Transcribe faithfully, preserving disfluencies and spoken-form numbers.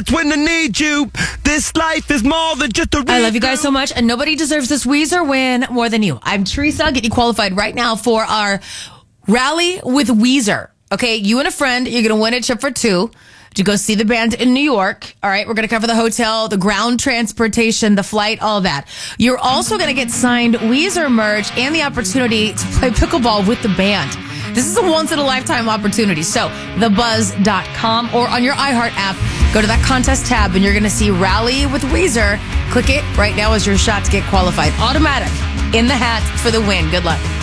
words when I need you. This life is more than just a I love you guys so much, and nobody deserves this Weezer win more than you. I'm Teresa. Get you qualified right now for our Rally with Weezer. Okay, you and a friend, you're going to win a trip for two to go see the band in New York. All right, we're going to cover the hotel, the ground transportation, the flight, all that. You're also going to get signed Weezer merch and the opportunity to play pickleball with the band. This is a once-in-a-lifetime opportunity. So, the buzz dot com or on your iHeart app, go to that contest tab and you're going to see Rally with Weezer. Click it right now as your shot to get qualified. Automatic. In the hat for the win. Good luck.